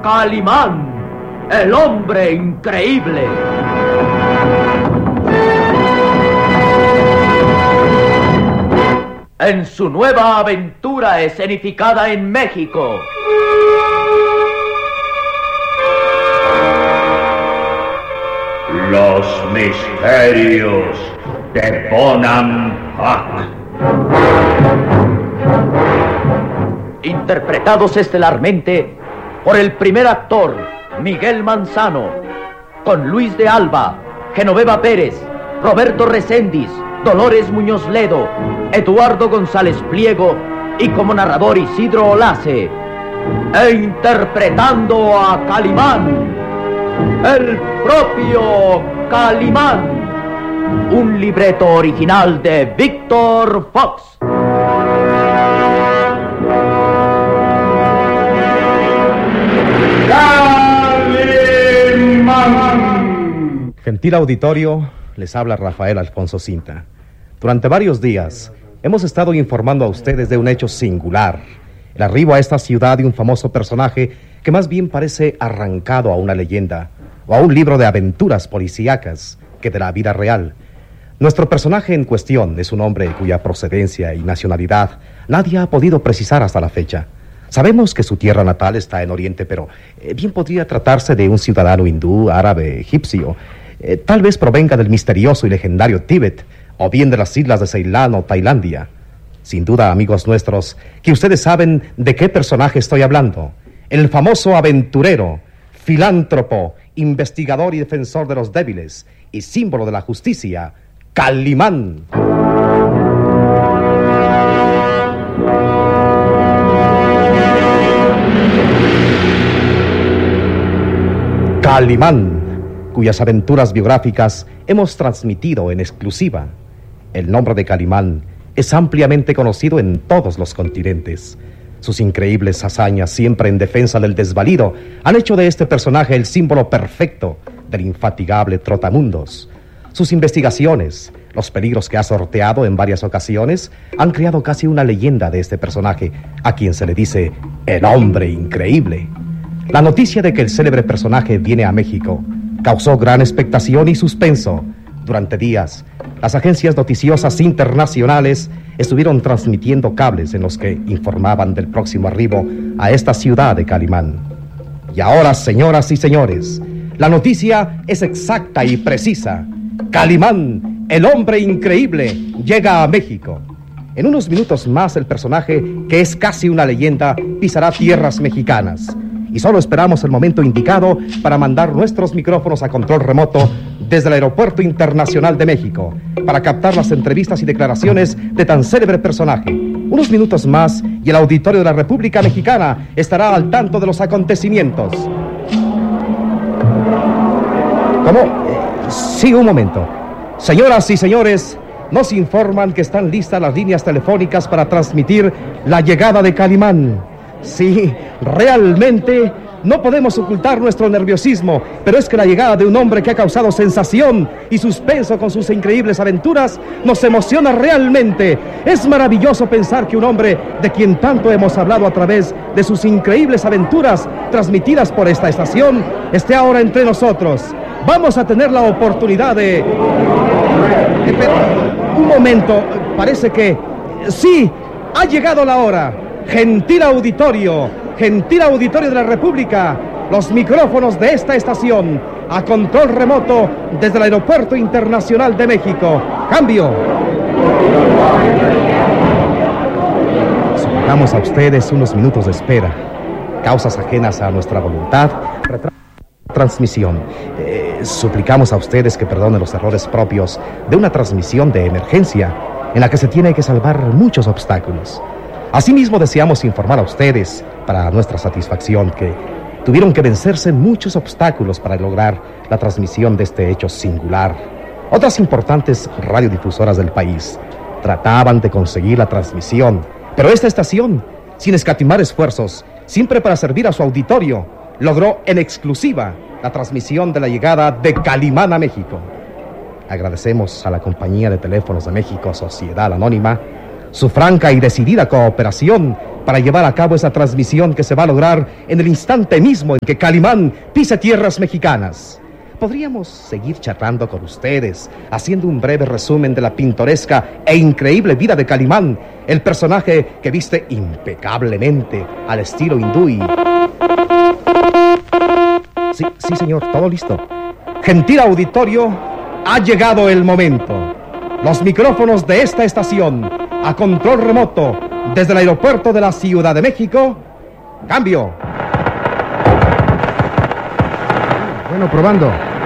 Calimán, el hombre increíble. En su nueva aventura escenificada en México. Los misterios de Bonampak. Interpretados estelarmente por el primer actor, Miguel Manzano, con Luis de Alba, Genoveva Pérez, Roberto Reséndiz, Dolores Muñoz Ledo, Eduardo González Pliego y como narrador Isidro Olace. E interpretando a Calimán, el propio Calimán. Un libreto original de Víctor Fox. ¡Calimán! Gentil auditorio, les habla Rafael Alfonso Cinta. Durante varios días hemos estado informando a ustedes de un hecho singular: el arribo a esta ciudad de un famoso personaje que más bien parece arrancado a una leyenda o a un libro de aventuras policíacas que de la vida real. Nuestro personaje en cuestión es un hombre cuya procedencia y nacionalidad nadie ha podido precisar hasta la fecha. Sabemos que su tierra natal está en Oriente, pero bien podría tratarse de un ciudadano hindú, árabe, egipcio. Tal vez provenga del misterioso y legendario Tíbet, o bien de las islas de Ceilán o Tailandia. Sin duda, amigos nuestros, que ustedes saben de qué personaje estoy hablando. El famoso aventurero, filántropo, investigador y defensor de los débiles, y símbolo de la justicia, Calimán. Calimán, cuyas aventuras biográficas hemos transmitido en exclusiva. El nombre de Calimán es ampliamente conocido en todos los continentes. Sus increíbles hazañas, siempre en defensa del desvalido, han hecho de este personaje el símbolo perfecto del infatigable trotamundos. Sus investigaciones, los peligros que ha sorteado en varias ocasiones, han creado casi una leyenda de este personaje, a quien se le dice el hombre increíble. La noticia de que el célebre personaje viene a México causó gran expectación y suspenso. Durante días, las agencias noticiosas internacionales estuvieron transmitiendo cables en los que informaban del próximo arribo a esta ciudad de Calimán. Y ahora, señoras y señores, la noticia es exacta y precisa. Calimán, el hombre increíble, llega a México. En unos minutos más el personaje, que es casi una leyenda, pisará tierras mexicanas. Y solo esperamos el momento indicado para mandar nuestros micrófonos a control remoto desde el Aeropuerto Internacional de México para captar las entrevistas y declaraciones de tan célebre personaje. Unos minutos más y el auditorio de la República Mexicana estará al tanto de los acontecimientos. ¿Cómo? Sí, un momento. Señoras y señores, nos informan que están listas las líneas telefónicas para transmitir la llegada de Calimán. Sí, realmente no podemos ocultar nuestro nerviosismo, pero es que la llegada de un hombre que ha causado sensación y suspenso con sus increíbles aventuras nos emociona realmente. Es maravilloso pensar que un hombre de quien tanto hemos hablado a través de sus increíbles aventuras transmitidas por esta estación esté ahora entre nosotros. Vamos a tener la oportunidad de... Un momento, parece que... Sí, ha llegado la hora. Gentil auditorio de la República, los micrófonos de esta estación a control remoto desde el Aeropuerto Internacional de México. Cambio. Suplicamos a ustedes unos minutos de espera. Causas ajenas a nuestra voluntad. Transmisión. Suplicamos a ustedes que perdonen los errores propios de una transmisión de emergencia en la que se tiene que salvar muchos obstáculos. Asimismo, deseamos informar a ustedes, para nuestra satisfacción, que tuvieron que vencerse muchos obstáculos para lograr la transmisión de este hecho singular. Otras importantes radiodifusoras del país trataban de conseguir la transmisión, pero esta estación, sin escatimar esfuerzos, siempre para servir a su auditorio, logró en exclusiva la transmisión de la llegada de Calimán a México. Agradecemos a la Compañía de Teléfonos de México, Sociedad Anónima, su franca y decidida cooperación para llevar a cabo esa transmisión que se va a lograr en el instante mismo en que Calimán pise tierras mexicanas. Podríamos seguir charlando con ustedes, haciendo un breve resumen de la pintoresca e increíble vida de Calimán, el personaje que viste impecablemente al estilo hindú y... Sí, señor, todo listo. Gentil auditorio, ha llegado el momento. Los micrófonos de esta estación, a control remoto, desde el aeropuerto de la Ciudad de México. ¡Cambio! Bueno, probando.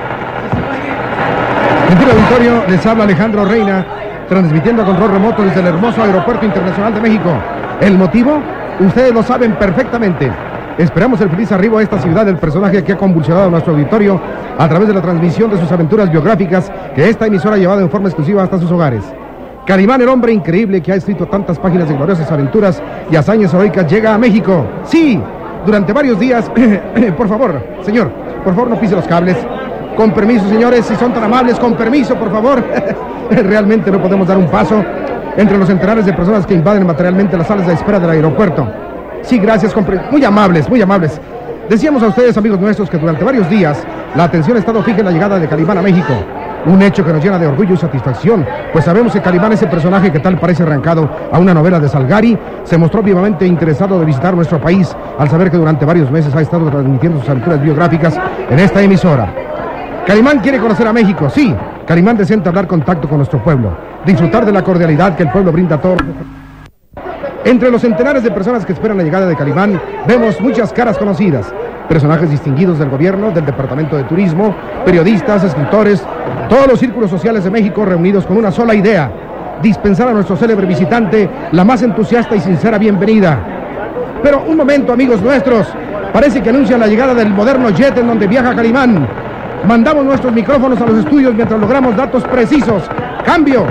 Gentil auditorio, les habla Alejandro Reina, transmitiendo a control remoto desde el hermoso Aeropuerto Internacional de México. ¿El motivo? Ustedes lo saben perfectamente. Esperamos el feliz arribo a esta ciudad del personaje que ha convulsionado a nuestro auditorio a través de la transmisión de sus aventuras biográficas que esta emisora ha llevado en forma exclusiva hasta sus hogares. Calimán, el hombre increíble que ha escrito tantas páginas de gloriosas aventuras y hazañas heroicas, llega a México. Sí, durante varios días... por favor, señor, por favor no pise los cables. Con permiso, señores, si son tan amables, con permiso, por favor. Realmente no podemos dar un paso entre los centenares de personas que invaden materialmente las salas de espera del aeropuerto. Sí, gracias, muy amables, muy amables. Decíamos a ustedes, amigos nuestros, que durante varios días la atención ha estado fija en la llegada de Calimán a México. Un hecho que nos llena de orgullo y satisfacción, pues sabemos que Calimán, ese personaje que tal parece arrancado a una novela de Salgari, se mostró vivamente interesado de visitar nuestro país al saber que durante varios meses ha estado transmitiendo sus aventuras biográficas en esta emisora. Calimán quiere conocer a México, sí. Calimán desea entablar contacto con nuestro pueblo, disfrutar de la cordialidad que el pueblo brinda a todos. Entre los centenares de personas que esperan la llegada de Calimán, vemos muchas caras conocidas, personajes distinguidos del gobierno, del Departamento de Turismo, periodistas, escritores, todos los círculos sociales de México reunidos con una sola idea: dispensar a nuestro célebre visitante la más entusiasta y sincera bienvenida. Pero un momento, amigos nuestros, parece que anuncian la llegada del moderno jet en donde viaja Calimán. Mandamos nuestros micrófonos a los estudios mientras logramos datos precisos. ¡Cambio!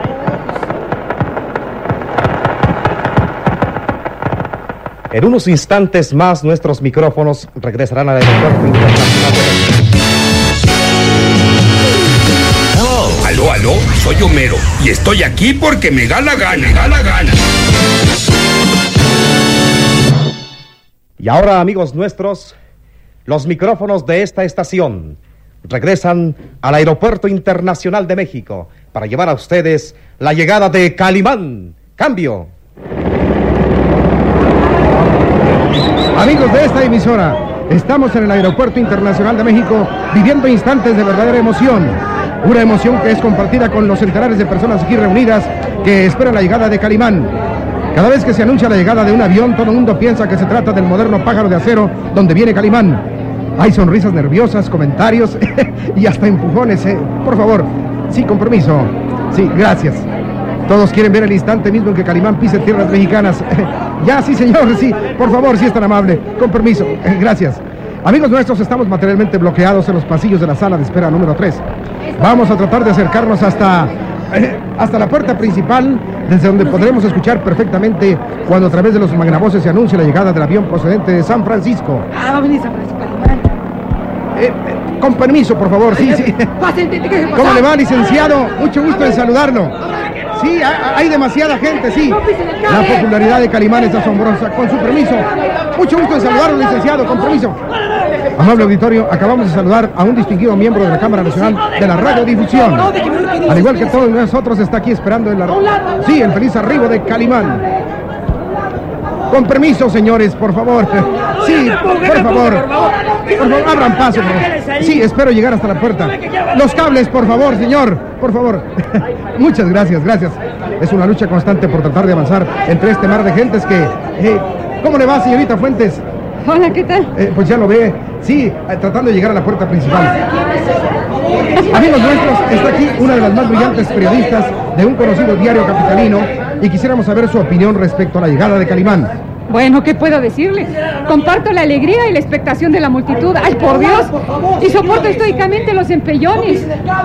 En unos instantes más, nuestros micrófonos regresarán al aeropuerto internacional de México. Aló, soy Homero y estoy aquí porque me da la gana. Y ahora, amigos nuestros, los micrófonos de esta estación regresan al Aeropuerto Internacional de México para llevar a ustedes la llegada de Calimán. ¡Cambio! Amigos de esta emisora, estamos en el Aeropuerto Internacional de México viviendo instantes de verdadera emoción. Una emoción que es compartida con los centenares de personas aquí reunidas que esperan la llegada de Calimán. Cada vez que se anuncia la llegada de un avión, todo el mundo piensa que se trata del moderno pájaro de acero donde viene Calimán. Hay sonrisas nerviosas, comentarios y hasta empujones. Por favor, sí, con permiso. Sí, gracias. Todos quieren ver el instante mismo en que Calimán pise tierras mexicanas. Ya, sí, señor, sí, por favor, si es tan amable. Con permiso, gracias. Amigos nuestros, estamos materialmente bloqueados en los pasillos de la sala de espera número 3. Vamos a tratar de acercarnos hasta la puerta principal, desde donde podremos escuchar perfectamente cuando a través de los magnavoces se anuncie la llegada del avión procedente de San Francisco. Va a venir San Francisco, Calimán. Con permiso, por favor, sí. ¿Cómo le va, licenciado? Mucho gusto en saludarlo. Sí, hay demasiada gente, sí. La popularidad de Calimán es asombrosa. Con su permiso. Mucho gusto en saludarlo, licenciado. Con permiso. Amable auditorio, acabamos de saludar a un distinguido miembro de la Cámara Nacional de la Radiodifusión. Al igual que todos nosotros, está aquí esperando el feliz arribo de Calimán. Con permiso, señores, por favor. Sí, por favor. Por favor, abran paso, por favor. Sí, espero llegar hasta la puerta. Los cables, por favor, señor. Por favor. Muchas gracias. Es una lucha constante por tratar de avanzar entre este mar de gentes que... ¿Cómo le va, señorita Fuentes? Hola, ¿qué tal? Pues ya lo ve. Sí, tratando de llegar a la puerta principal. Amigos nuestros, está aquí una de las más brillantes periodistas de un conocido diario capitalino y quisiéramos saber su opinión respecto a la llegada de Calimán. Bueno, ¿qué puedo decirle? Comparto la alegría y la expectación de la multitud. ¡Ay, por Dios! Y soporto estoicamente los empellones.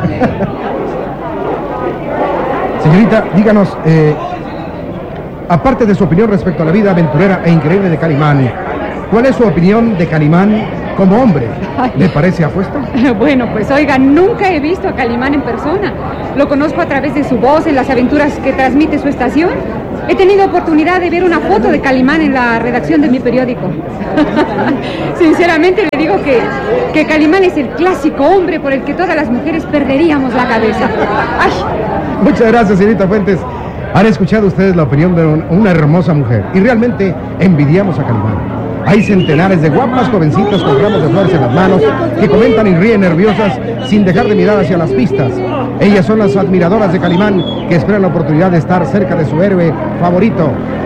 Señorita, díganos, aparte de su opinión respecto a la vida aventurera e increíble de Calimán, ¿cuál es su opinión de Calimán como hombre? ¿Le parece apuesto? Bueno, pues oiga, nunca he visto a Calimán en persona. Lo conozco a través de su voz en las aventuras que transmite su estación. He tenido oportunidad de ver una foto de Calimán en la redacción de mi periódico. Sinceramente le digo que Calimán es el clásico hombre por el que todas las mujeres perderíamos la cabeza. ¡Ay! Muchas gracias, señorita Fuentes. Han escuchado ustedes la opinión de una hermosa mujer y realmente envidiamos a Calimán. Hay centenares de guapas jovencitas con ramos de flores en las manos que comentan y ríen nerviosas sin dejar de mirar hacia las pistas. Ellas son las admiradoras de Calimán que esperan la oportunidad de estar cerca de su héroe favorito.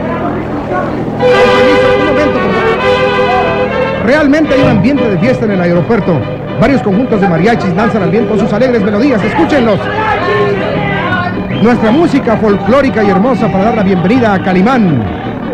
Un momento, por favor. Realmente hay un ambiente de fiesta en el aeropuerto. Varios conjuntos de mariachis danzan al viento sus alegres melodías. Escúchenlos. Nuestra música folclórica y hermosa para dar la bienvenida a Calimán.